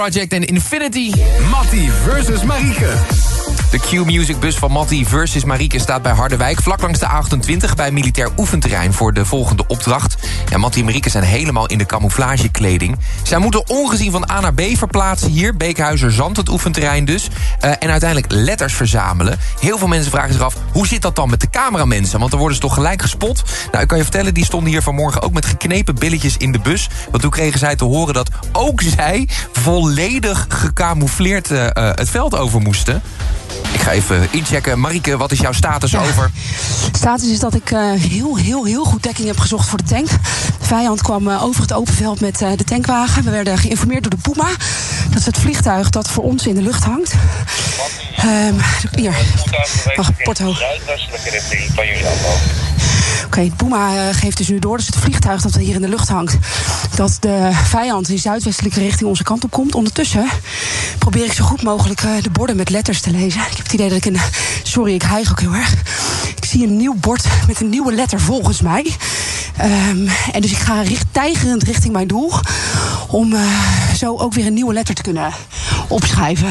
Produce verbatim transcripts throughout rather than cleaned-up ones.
Project en Infinity. Mattie versus Marieke. De Q-Music bus van Mattie versus Marieke staat bij Harderwijk, vlak langs de A achtentwintig bij militair oefenterrein voor de volgende opdracht. Ja, Mattie en Marieke zijn helemaal in de camouflagekleding. Zij moeten ongezien van A naar B verplaatsen hier, Beekhuizerzand, het oefenterrein dus. Uh, en uiteindelijk letters verzamelen. Heel veel mensen vragen zich af, hoe zit dat dan met de cameramensen? Want dan worden ze toch gelijk gespot? Nou, ik kan je vertellen, die stonden hier vanmorgen ook met geknepen billetjes in de bus. Want toen kregen zij te horen dat ook zij volledig gecamoufleerd uh, het veld over moesten. Ik ga even inchecken. Marieke, wat is jouw status ja. over? Status is dat ik uh, heel, heel, heel goed dekking heb gezocht voor de tank. De vijand kwam uh, over het open veld met uh, de tankwagen. We werden geïnformeerd door de Puma. Dat is het vliegtuig dat voor ons in de lucht hangt. Um, hier, wacht, Porto. Zuidwestelijke richting van jullie afval. Oké, okay, Puma uh, geeft dus nu door, dus het vliegtuig dat hier in de lucht hangt, dat de vijand in zuidwestelijke richting onze kant op komt. Ondertussen probeer ik zo goed mogelijk uh, de borden met letters te lezen. Ik heb het idee dat ik een... Sorry, ik hijg ook heel erg. Ik zie een nieuw bord met een nieuwe letter volgens mij. Um, en dus ik ga richt, tijgerend richting mijn doel, om uh, zo ook weer een nieuwe letter te kunnen opschrijven.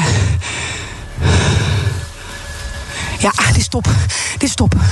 Ja, dit is top. Dit is top.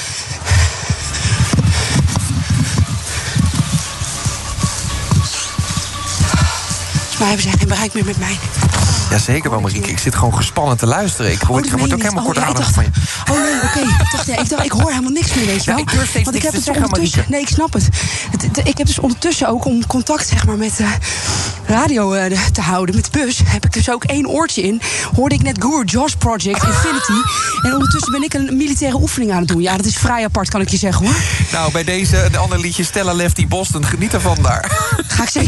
Maar hebben zij geen bereik meer met mij. Jazeker wel, Marieke. Ik zit gewoon gespannen te luisteren. Ik word, oh, ik word ook helemaal kort ademig van je. Oh nee, oké. Okay. Ik, dacht, ja, ik dacht, ik hoor helemaal niks meer, weet je wel. Ja, ik durf steeds Want ik niks heb te het zeggen, Marieke. Nee, ik snap het. het, het ik heb dus ondertussen ook om contact zeg maar, met uh, radio uh, te houden, met de bus, heb ik dus ook één oortje in. Hoorde ik net Guru Josh Project, Infinity. En ondertussen ben ik een militaire oefening aan het doen. Ja, dat is vrij apart, kan ik je zeggen, hoor. Nou, bij deze, de andere liedje Stella Lefty Boston, geniet ervan daar. Ga ik zeker.